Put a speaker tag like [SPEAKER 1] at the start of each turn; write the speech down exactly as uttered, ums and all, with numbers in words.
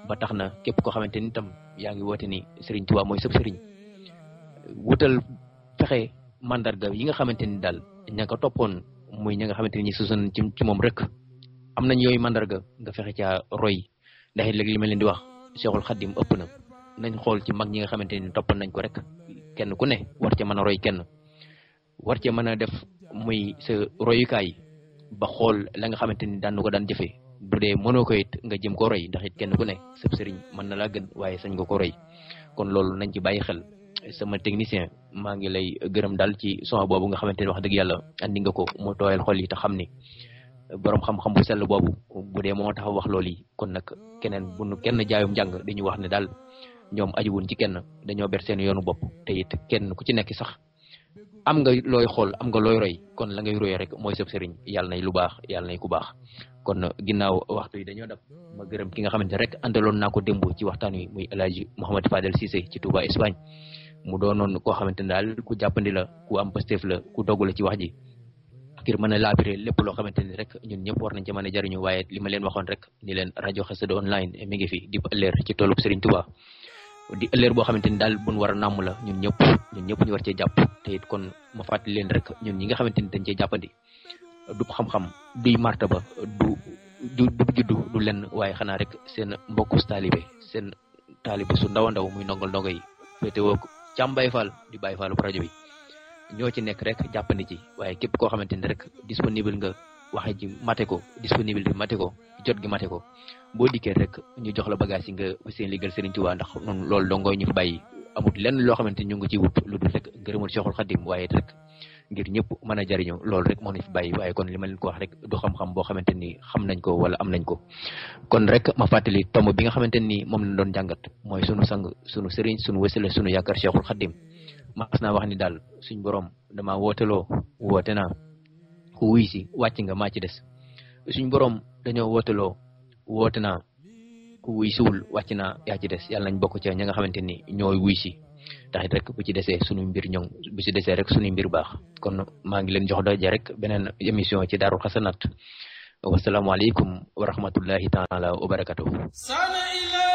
[SPEAKER 1] ba tax na képp koo xamante ni tam yaa ngi woote ni Serigne Touba mooy sëb Serigne wutal fexe mandarga yi nga xamante ni daal ña ko toppoon muy ña nga xamante ni suusoon ci ci moom rek am nañ yooyu mandarga nga fexe caa roy ndax it léegi li ma leen di wax Cheikhul Khadim ëpp na nañ xool ci mag ñi nga xamante ni toppoon nañ ko rek kenn ku ne war ca mën a roy kenn war ca mën a def muy sa royukaay ba xool la nga xamante ni daan ko daan jëfee bu dee mënoo ko it nga jëm ko roy ndax it kenn ku ne sëb sëriñ mën na laa gën waaye sañ nga ko roy kon loolu nañ ci bàyyi xel sama technicien maa ngi lay gërëm daal ci son boobu nga xamante ni wax dëgg yàlla andi nga ko mu tooyal xol yi te xam ni borom xam-xam bu sell boobu bu dee moo tax wax loolu yi kon nag keneen bu nu kenn jaayum njàng dañu wax ne daal ñoom ajuwuñ ci kenn dañoo ber seen yoonu bopp te it kenn ku ci nekk sax am nga looy xool am nga looy roy kon la ngay roy rek mooy sëb sëriñ yàlla nay lu baax yàlla nay ku baax kon ginnaaw waxtu yi dañoo dab ma gërëm ki nga xamante rek àndaloon naa ko démb ci waxtaan wi muy El Hadji Mouhamed Fadel Cissé ci Touba Espagne mu doonoon koo xamante ne daal ku jàppandi la ku am pastef la ku dogu la ci wax ji ngir mën a laabiré lépp loo xamante ni rek ñun ñëpp war nañ ci mën a jariñu waaye li ma leen waxoon rek ni leen rajo Xassida online mi ngi fi di ëllëer ci toolub Serigne Touba di ëllëer boo xamante ni daal buñ war a nàmm la ñun ñëpp ñun ñëpp ñu war cee jàpp te it kon ma fàttali leen rek ñun ñi nga xamante ni dañ cee jàppandi du xam-xam duy martaba du du du juddu du lenn waaye xanaa rek seen mbokkus taalibe seen taalibe su ndaw a ndaw muy ndongal ndongo yi féetewoo Cam Baye Fall di Baye Fallu rajo bi ñoo ci nekk rek jàppandi ci waaye képp koo xamante ni rek disponible nga waxe ji mate ko disponible bi mate ko jot gi mate ko boo dikkee rek ñu jox la bagage yi nga seen liggéeyal Serigne Touba ndax noonu loolu dongooy ñu fi bàyyi amut lenn loo xamante ni ñu ngi ciy wut lu dul rek ngërëmul Cheikhul Khadim waaye rek ngir ñëpp mën a jariñu loolu rek moo ñu fi bàyyi waaye kon li ma leen ko wax rek du xam-xam boo xamante ni xam nañ ko wala am nañ ko kon rek ma fàttali tomb bi nga xamante ni moom lañ doon jàngat mooy sunu sang sunu Serigne sunu wësale sunu yaakaar Cheikhul Khadim mas naa wax ni daal suñ borom dama wooteloo woote naa ku wuy si wàcc nga maa ci des suñ borom dañoo wooteloo woote naa ku wuy siwul wàcc naa yaa ci des yàlla nañ bokk ca ña nga xamante ni ñooy wuy si taxit rek bu ci desee suñu mbir ñoŋ bu ci desee rek suñu mbir baax kon maa ngi leen jox daje rek beneen émission ci Daarul Xasanaat wasalaamaaleykum wa rahmatullahi taala wa barakatuhu